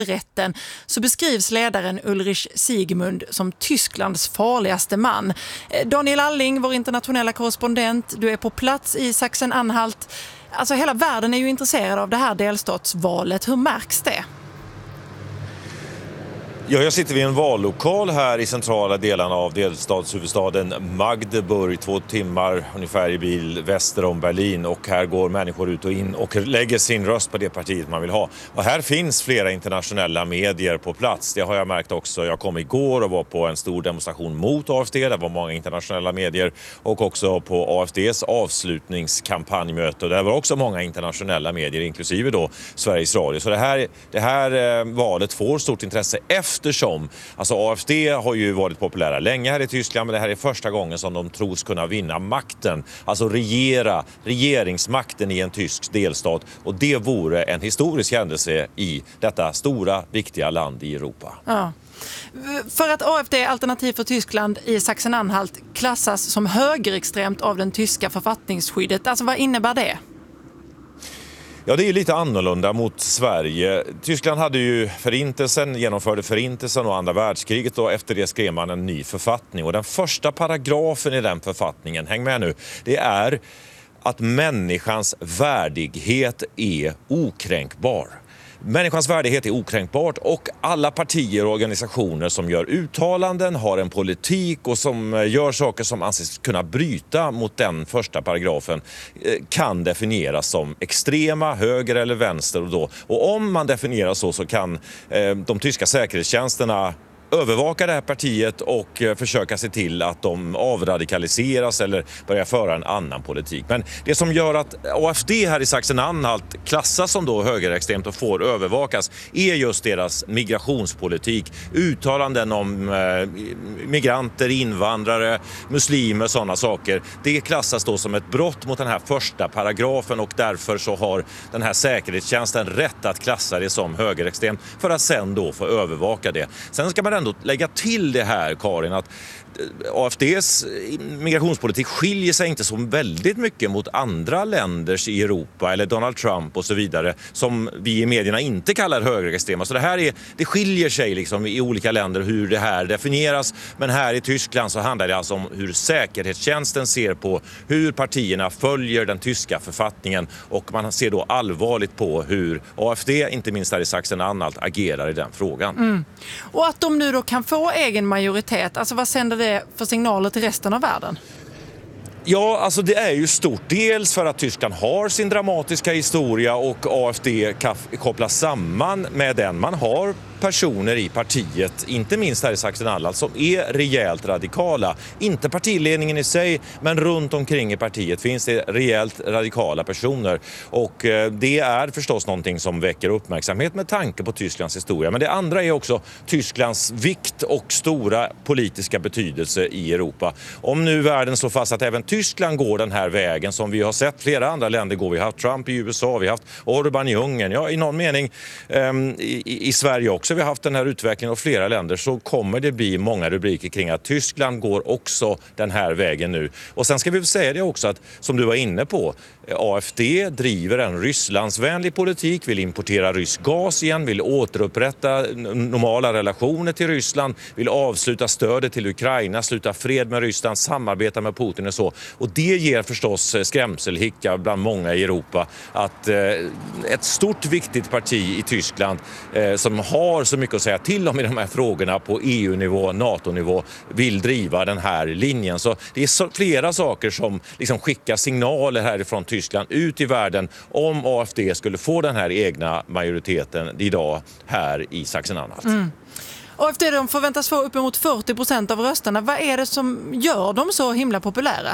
rätten så beskrivs ledaren Ulrich Siegmund som Tysklands farligaste man. Daniel Alling, vår internationella korrespondent, du är på plats i Sachsen-Anhalt. Alltså hela världen är ju intresserad av det här delstatsvalet. Hur märks det? Ja, jag sitter vid en vallokal här i centrala delarna av delstatshuvudstaden Magdeburg, 2 timmar ungefär i bil väster om Berlin, och här går människor ut och in och lägger sin röst på det partiet man vill ha. Och här finns flera internationella medier på plats. Det har jag märkt också. Jag kom igår och var på en stor demonstration mot AFD. Det var många internationella medier, och också på AFDs avslutningskampanjmöte. Där var också många internationella medier, inklusive då Sveriges Radio. Så det här valet får stort intresse eftersom alltså AFD har ju varit populära länge här i Tyskland, men det här är första gången som de tros kunna vinna makten, alltså regeringsmakten i en tysk delstat, och det vore en historisk händelse i detta stora, viktiga land i Europa. Ja. För att AFD, Alternativ för Tyskland, i Sachsen-Anhalt klassas som högerextremt av den tyska författningsskyddet, alltså vad innebär det? Ja, det är lite annorlunda mot Sverige. Tyskland hade ju genomförde förintelsen och andra världskriget, och efter det skrev man en ny författning. Och den första paragrafen i den författningen, häng med nu, det är att människans värdighet är okränkbar. Människans värdighet är okränkbart, och alla partier och organisationer som gör uttalanden, har en politik och som gör saker som anses kunna bryta mot den första paragrafen kan definieras som extrema, höger eller vänster. Och om man definierar så kan de tyska säkerhetstjänsterna övervaka det här partiet och försöka se till att de avradikaliseras eller börjar föra en annan politik. Men det som gör att AFD här i Sachsen-Anhalt klassas som då högerextremt och får övervakas är just deras migrationspolitik. Uttalanden om migranter, invandrare, muslimer, sådana saker. Det klassas då som ett brott mot den här första paragrafen, och därför så har den här säkerhetstjänsten rätt att klassa det som högerextremt för att sen då få övervaka det. Sen ska man ändå lägga till det här, Karin, att AFDs migrationspolitik skiljer sig inte så väldigt mycket mot andra länders i Europa eller Donald Trump och så vidare, som vi i medierna inte kallar högerextrema. Så det skiljer sig liksom i olika länder hur det här definieras, men här i Tyskland så handlar det alltså om hur säkerhetstjänsten ser på hur partierna följer den tyska författningen, och man ser då allvarligt på hur AFD, inte minst här i Sachsen-Anhalt, agerar i den frågan. Mm. Och att de nu då kan få egen majoritet, alltså vad sänder det för signaler till resten av världen? Ja, alltså det är ju stort. Dels för att Tyskland har sin dramatiska historia och AFD kopplas samman med den. Man har personer i partiet, inte minst här i Sachsen-Anhalt, som är rejält radikala. Inte partiledningen i sig, men runt omkring i partiet finns det rejält radikala personer. Och det är förstås någonting som väcker uppmärksamhet med tanke på Tysklands historia. Men det andra är också Tysklands vikt och stora politiska betydelse i Europa. Om nu världen slår fast att även Tyskland går den här vägen, som vi har sett flera andra länder gå. Vi har haft Trump i USA, vi har haft Orbán i Ungern, ja, i någon mening i Sverige också. Vi har haft den här utvecklingen av flera länder, så kommer det bli många rubriker kring att Tyskland går också den här vägen nu. Och sen ska vi säga det också att, som du var inne på, AFD driver en Rysslandsvänlig politik, vill importera rysk gas igen, vill återupprätta normala relationer till Ryssland, vill avsluta stödet till Ukraina, sluta fred med Ryssland, samarbeta med Putin och så. Och det ger förstås skrämselhicka bland många i Europa att ett stort viktigt parti i Tyskland som har så mycket att säga till om i de här frågorna på EU-nivå, NATO-nivå, vill driva den här linjen. Så det är flera saker som liksom skickar signaler härifrån Tyskland ut i världen om AFD skulle få den här egna majoriteten idag här i Sachsen-Anhalt. Mm. AFD de förväntas få uppemot 40% av rösterna. Vad är det som gör dem så himla populära?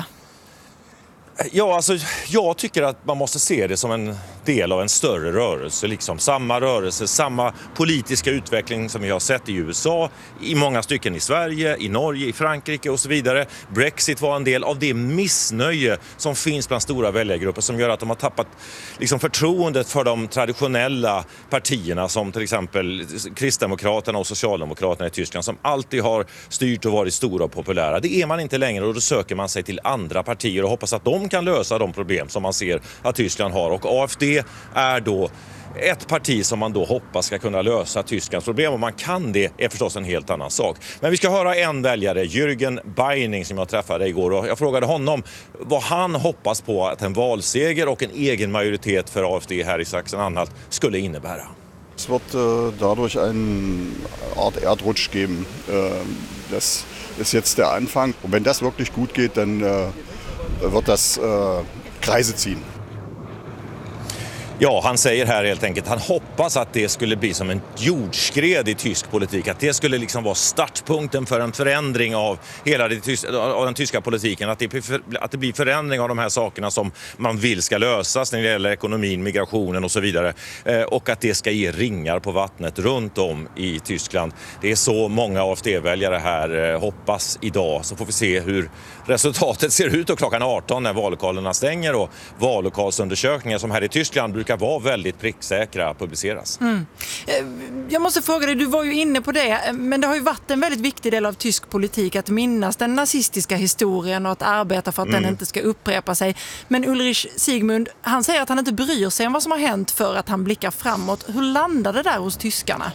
Ja, alltså jag tycker att man måste se det som en del av en större rörelse. Liksom samma rörelse, samma politiska utveckling som vi har sett i USA, i många stycken i Sverige, i Norge, i Frankrike och så vidare. Brexit var en del av det missnöje som finns bland stora väljargrupper, som gör att de har tappat liksom förtroendet för de traditionella partierna, som till exempel Kristdemokraterna och Socialdemokraterna i Tyskland, som alltid har styrt och varit stora och populära. Det är man inte längre, och då söker man sig till andra partier och hoppas att de kan lösa de problem som man ser att Tyskland har. Och AFD AfD är då ett parti som man då hoppas ska kunna lösa Tysklands problem. Om man kan det är förstås en helt annan sak. Men vi ska höra en väljare, Jürgen Beining, som jag träffade igår. Och jag frågade honom vad han hoppas på att en valseger och en egen majoritet för AfD här i Sachsen-Anhalt skulle innebära. Es wird dadurch eine Art Erdrutsch geben. Das ist jetzt der Anfang. Und wenn das wirklich gut geht, dann wird das Kreise ziehen. Ja, han säger här helt enkelt, han hoppas att det skulle bli som en jordskred i tysk politik. Att det skulle liksom vara startpunkten för en förändring av hela av den tyska politiken. Att det blir förändring av de här sakerna som man vill ska lösas när det gäller ekonomin, migrationen och så vidare. Och att det ska ge ringar på vattnet runt om i Tyskland. Det är så många AfD-väljare här hoppas idag. Så får vi se hur resultatet ser ut och klockan 18 när vallokalerna stänger och vallokalsundersökningar som här i Tyskland brukar vara väldigt pricksäkra publiceras. Jag måste fråga dig, du var ju inne på det, men det har ju varit en väldigt viktig del av tysk politik att minnas den nazistiska historien och att arbeta för att den inte ska upprepa sig. Men Ulrich Siegmund, han säger att han inte bryr sig om vad som har hänt för att han blickar framåt. Hur landade det där hos tyskarna?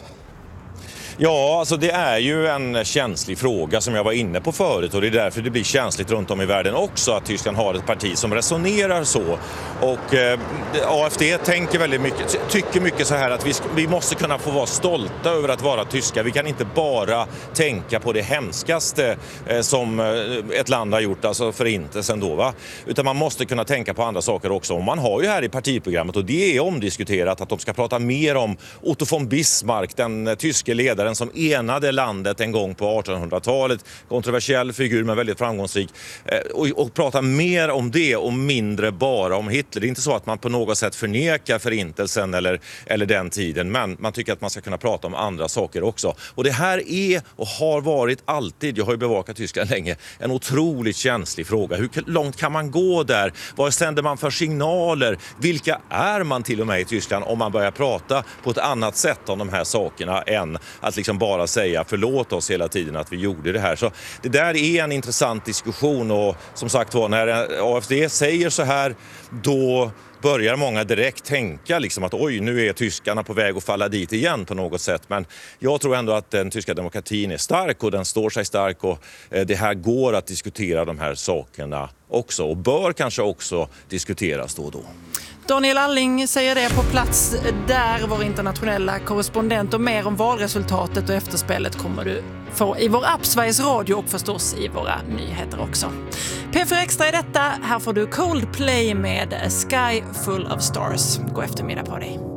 Ja, alltså det är ju en känslig fråga som jag var inne på förut och det är därför det blir känsligt runt om i världen också att Tyskland har ett parti som resonerar så. Och AfD tänker väldigt mycket, tycker mycket så här att vi måste kunna få vara stolta över att vara tyska. Vi kan inte bara tänka på det hemskaste som ett land har gjort, alltså förintelsen då va. Utan man måste kunna tänka på andra saker också. Och man har ju här i partiprogrammet, och det är omdiskuterat, att de ska prata mer om Otto von Bismarck, den tyske ledaren som enade landet en gång på 1800-talet. Kontroversiell figur men väldigt framgångsrik. Och prata mer om det och mindre bara om Hitler. Det är inte så att man på något sätt förnekar förintelsen eller den tiden. Men man tycker att man ska kunna prata om andra saker också. Och det här är och har varit alltid, jag har ju bevakat Tyskland länge, en otroligt känslig fråga. Hur långt kan man gå där? Vad sänder man för signaler? Vilka är man till och med i Tyskland om man börjar prata på ett annat sätt om de här sakerna än att liksom bara säga förlåt oss hela tiden att vi gjorde det här. Så det där är en intressant diskussion och som sagt var, när AfD säger så här, då börjar många direkt tänka liksom att oj, nu är tyskarna på väg att falla dit igen på något sätt. Men jag tror ändå att den tyska demokratin är stark och den står sig stark och det här går att diskutera de här sakerna också och bör kanske också diskuteras då och då. Daniel Alling säger det på plats där, vår internationella korrespondent, och mer om valresultatet och efterspelet kommer du få i vår app Sveriges Radio och förstås i våra nyheter också. P4 Extra är detta, här får du Coldplay med A Sky Full of Stars. God eftermiddag på dig.